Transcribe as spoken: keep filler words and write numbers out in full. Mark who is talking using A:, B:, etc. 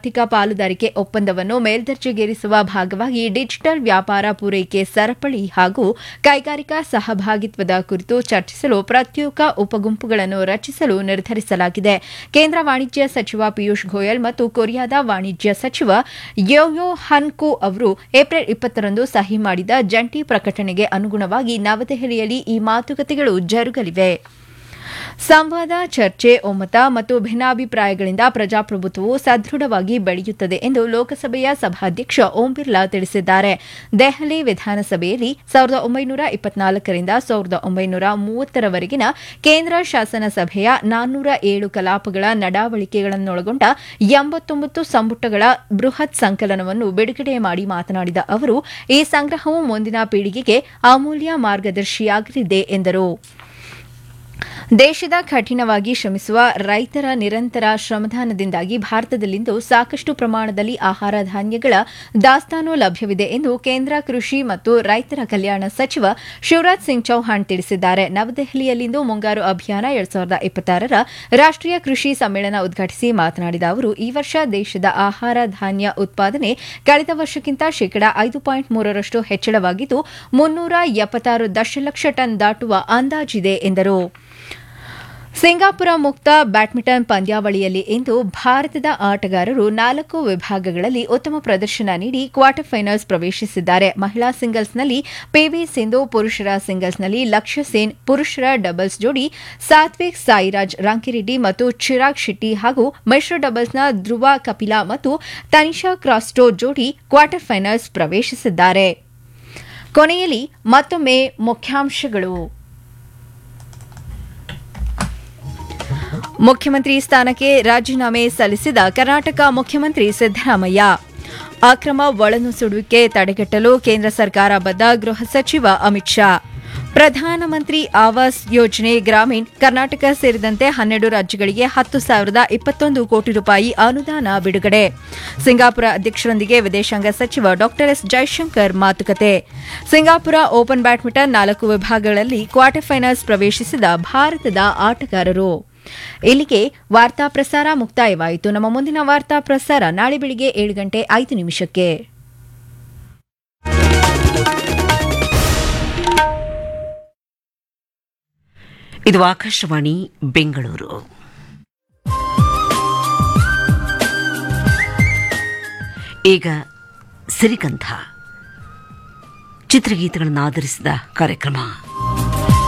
A: ಆರ್ಥಿಕ ಪಾಲುದಾರಿಕೆ ಒಪ್ಪಂದವನ್ನು ಮೇಲ್ದರ್ಜೆಗೇರಿಸುವ ಭಾಗವಾಗಿ ಡಿಜಿಟಲ್ ವ್ಯಾಪಾರ ಪೂರೈಕೆ ಸರಪಳಿ ಹಾಗೂ ಕೈಗಾರಿಕಾ ಸಹಭಾಗಿತ್ವದ ಕುರಿತು ಚರ್ಚಿಸಲು ಪ್ರತ್ಯೇಕ ಉಪಗುಂಪುಗಳನ್ನು ರಚಿಸಲು ನಿರ್ಧರಿಸಲಾಗಿದೆ. ಕೇಂದ್ರ ವಾಣಿಜ್ಯ ಸಚಿವ ಪಿಯೂಷ್ ಗೋಯಲ್ ಮತ್ತು ಕೊರಿಯಾದ ವಾಣಿಜ್ಯ ಸಚಿವ ಯೋಯೋ ಹನ್ಕು ಅವರು ಏಪ್ರಿಲ್ ಇಪ್ಪತ್ತರಂದು ಸಹಿ ಮಾಡಿದ ಜಂಟಿ ಪ್ರಕಟಣೆಗೆ ಅನುಗುಣವಾಗಿ ನವದೆಹಲಿಯಲ್ಲಿ ಈ ಮಾತುಕತೆಗಳು ಜರುಗಲಿವೆ. ಸಂವಾದ, ಚರ್ಚೆ, ಒಮ್ಮತ ಮತ್ತು ಭಿನ್ನಾಭಿಪ್ರಾಯಗಳಿಂದ ಪ್ರಜಾಪ್ರಭುತ್ವವು ಸದೃಢವಾಗಿ ಬೆಳೆಯುತ್ತದೆ ಎಂದು ಲೋಕಸಭೆಯ ಸಭಾಧ್ಯಕ್ಷ ಓಂ ಬಿರ್ಲಾ ತಿಳಿಸಿದ್ದಾರೆ. ದೆಹಲಿ ವಿಧಾನಸಭೆಯಲ್ಲಿ ಸಾವಿರದ ಒಂಬೈನೂರ ಇಪ್ಪತ್ನಾಲ್ಕರಿಂದ ಸಾವಿರದ ಒಂಬೈನೂರ ಮೂವತ್ತರವರೆಗಿನ ಕೇಂದ್ರ ಶಾಸನ ಸಭೆಯ ನಾನ್ನೂರ ಏಳು ಕಲಾಪಗಳ ನಡಾವಳಿಕೆಗಳನ್ನೊಳಗೊಂಡ ಎಂಬತ್ತೊಂಬತ್ತು ಸಂಪುಟಗಳ ಬೃಹತ್ ಸಂಕಲನವನ್ನು ಬಿಡುಗಡೆ ಮಾಡಿ ಮಾತನಾಡಿದ ಅವರು, ಈ ಸಂಗ್ರಹವು ಮುಂದಿನ ಪೀಳಿಗೆಗೆ ಅಮೂಲ್ಯ ಮಾರ್ಗದರ್ಶಿಯಾಗಲಿದೆ ಎಂದರು. ದೇಶದ ಕಠಿಣವಾಗಿ ಶ್ರಮಿಸುವ ರೈತರ ನಿರಂತರ ಶ್ರಮದಾನದಿಂದಾಗಿ ಭಾರತದಲ್ಲಿಂದು ಸಾಕಷ್ಟು ಪ್ರಮಾಣದಲ್ಲಿ ಆಹಾರ ಧಾನ್ಯಗಳ ದಾಸ್ತಾನು ಲಭ್ಯವಿದೆ ಎಂದು ಕೇಂದ್ರ ಕೃಷಿ ಮತ್ತು ರೈತರ ಕಲ್ಯಾಣ ಸಚಿವ ಶಿವರಾಜ್ ಸಿಂಗ್ ಚೌಹಾಣ್ ತಿಳಿಸಿದ್ದಾರೆ. ನವದೆಹಲಿಯಲ್ಲಿಂದು ಮುಂಗಾರು ಅಭಿಯಾನ ಎರಡ್ ಸಾವಿರದ ಇಪ್ಪತ್ತಾರರ ರಾಷ್ಟೀಯ ಕೃಷಿ ಸಮ್ಮೇಳನ ಉದ್ಘಾಟಿಸಿ ಮಾತನಾಡಿದ ಅವರು, ಈ ವರ್ಷ ದೇಶದ ಆಹಾರ ಧಾನ್ಯ ಉತ್ಪಾದನೆ ಕಳೆದ ವರ್ಷಕ್ಕಿಂತ ಶೇಕಡಾ ಐದು ಪಾಯಿಂಟ್ ಮೂರರಷ್ಟು ಹೆಚ್ಚಳವಾಗಿದ್ದು ಮುನ್ನೂರ ಎಪ್ಪತ್ತಾರು ದಶಲಕ್ಷ ಟನ್ ದಾಟುವ ಅಂದಾಜಿದೆ ಎಂದರು. ಸಿಂಗಾಪುರ ಮುಕ್ತ ಬ್ಯಾಡ್ಮಿಂಟನ್ ಪಂದ್ಯಾವಳಿಯಲ್ಲಿ ಇಂದು ಭಾರತದ ಆಟಗಾರರು ನಾಲ್ಕು ವಿಭಾಗಗಳಲ್ಲಿ ಉತ್ತಮ ಪ್ರದರ್ಶನ ನೀಡಿ ಕ್ವಾರ್ಟರ್ ಫೈನಲ್ಸ್ ಪ್ರವೇಶಿಸಿದ್ದಾರೆ. ಮಹಿಳಾ ಸಿಂಗಲ್ಸ್ನಲ್ಲಿ ಪಿವಿ ಸಿಂಧು, ಪುರುಷರ ಸಿಂಗಲ್ಸ್ನಲ್ಲಿ ಲಕ್ಷ್ಯ ಸೇನ್, ಪುರುಷರ ಡಬಲ್ಸ್ ಜೋಡಿ ಸಾತ್ವಿಕ್ ಸಾಯಿರಾಜ್ ರಾಂಕಿರೆಡ್ಡಿ ಮತ್ತು ಚಿರಾಗ್ ಶೆಟ್ಟಿ ಹಾಗೂ ಮಿಶ್ರ ಡಬಲ್ಸ್ನ ಧ್ರುವ ಕಪಿಲಾ ಮತ್ತು ತನಿಷಾ ಕ್ರಾಸ್ಟೋ ಜೋಡಿ ಕ್ವಾರ್ಟರ್ ಫೈನಲ್ಸ್ ಪ್ರವೇಶಿಸಿದ್ದಾರೆ. ಕೊನೆಯಲ್ಲಿ ಮತ್ತೊಮ್ಮೆ ಮುಖ್ಯಾಂಶಗಳು. ಮುಖ್ಯಮಂತ್ರಿ ಸ್ಥಾನಕ್ಕೆ ರಾಜೀನಾಮೆ ಸಲ್ಲಿಸಿದ ಕರ್ನಾಟಕ ಮುಖ್ಯಮಂತ್ರಿ ಸಿದ್ದರಾಮಯ್ಯ. ಅಕ್ರಮ ಒಳನುಸುಳುವಿಕೆ ತಡೆಗಟ್ಟಲು ಕೇಂದ್ರ ಸರ್ಕಾರ ಬದ್ಧ, ಗೃಹ ಸಚಿವ ಅಮಿತ್ ಶಾ. ಪ್ರಧಾನಮಂತ್ರಿ ಆವಾಸ್ ಯೋಜನೆ ಗ್ರಾಮೀಣ್ ಕರ್ನಾಟಕ ಸೇರಿದಂತೆ ಹನ್ನೆರಡು ರಾಜ್ಯಗಳಿಗೆ ಹತ್ತು ಸಾವಿರದ ಇಪ್ಪತ್ತೊಂದು ಕೋಟಿ ರೂಪಾಯಿ ಅನುದಾನ ಬಿಡುಗಡೆ. ಸಿಂಗಾಪುರ ಅಧ್ಯಕ್ಷರೊಂದಿಗೆ ವಿದೇಶಾಂಗ ಸಚಿವ ಡಾ ಎಸ್ ಜೈಶಂಕರ್ ಮಾತುಕತೆ. ಸಿಂಗಾಪುರ ಓಪನ್ ಬ್ಯಾಡ್ಮಿಂಟನ್ ನಾಲ್ಕು ವಿಭಾಗಗಳಲ್ಲಿ ಕ್ವಾರ್ಟರ್ ಫೈನಲ್ಸ್ ಪ್ರವೇಶಿಸಿದ ಭಾರತದ ಆಟಗಾರರು. ಇಲ್ಲಿಗೆ ವಾರ್ತಾ ಪ್ರಸಾರ ಮುಕ್ತಾಯವಾಯಿತು. ನಮ್ಮ ಮುಂದಿನ ವಾರ್ತಾ ಪ್ರಸಾರ ನಾಳೆ ಬೆಳಿಗ್ಗೆ ಏಳು ಗಂಟೆ ಐದು ನಿಮಿಷಕ್ಕೆ.
B: ಇದು ಆಕಾಶವಾಣಿ ಬೆಂಗಳೂರು. ಈಗ ಸಿರಿಗಂಧ ಚಿತ್ರಗೀತೆಗಳನ್ನು ಆಧರಿಸಿದ ಕಾರ್ಯಕ್ರಮ.